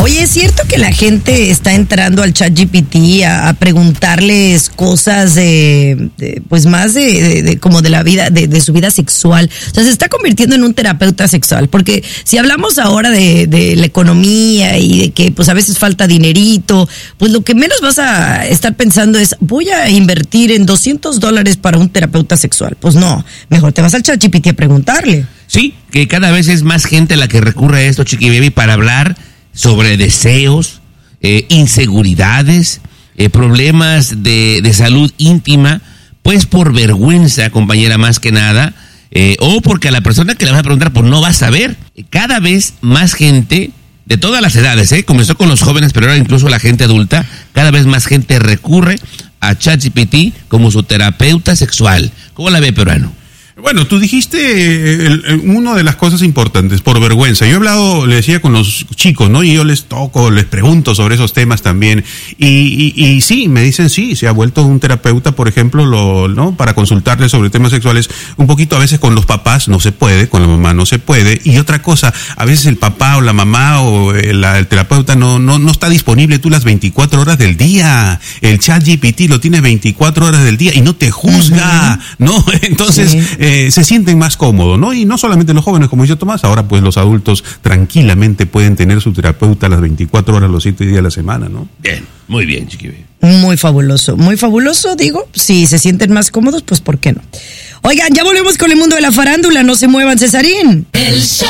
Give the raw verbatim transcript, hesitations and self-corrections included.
Oye, ¿es cierto que la gente está entrando al ChatGPT a, a preguntarles cosas de, de pues más de, de, de como de la vida, de, de su vida sexual? O sea, se está convirtiendo en un terapeuta sexual, porque si hablamos ahora de, de la economía y de que pues a veces falta dinerito, pues lo que menos vas a estar pensando es, voy a invertir en doscientos dólares para un terapeuta sexual. Pues no, mejor te vas al ChatGPT a preguntarle. Sí, que cada vez es más gente la que recurre a esto, Chiqui Baby, para hablar sobre deseos, eh, inseguridades, eh, problemas de, de salud íntima, pues por vergüenza, compañera, más que nada, eh, o porque a la persona que le vas a preguntar, pues no va a saber. Cada vez más gente, de todas las edades, ¿eh? Comenzó con los jóvenes, pero ahora incluso la gente adulta, cada vez más gente recurre a ChatGPT como su terapeuta sexual. ¿Cómo la ve, peruano? Bueno, tú dijiste el, el, una de las cosas importantes, por vergüenza. Yo he hablado, le decía, con los chicos, ¿no? Y yo les toco, les pregunto sobre esos temas también. Y, y, y sí, me dicen sí, se ha vuelto un terapeuta, por ejemplo, lo, ¿no? Para consultarles sobre temas sexuales. Un poquito a veces con los papás no se puede, con la mamá no se puede. Y otra cosa, a veces el papá o la mamá o el, el terapeuta no, no, no está disponible tú las veinticuatro horas del día. El ChatGPT lo tiene veinticuatro horas del día y no te juzga, uh-huh. ¿no? Entonces, sí. Eh, se sienten más cómodos, ¿no? Y no solamente los jóvenes, como dice Tomás, ahora pues los adultos tranquilamente pueden tener su terapeuta las veinticuatro horas, los siete días de la semana, ¿no? Bien, muy bien, Chiqui. Muy fabuloso, muy fabuloso, digo, si se sienten más cómodos, pues ¿por qué no? Oigan, ya volvemos con el mundo de la farándula, no se muevan, Cesarín. El show.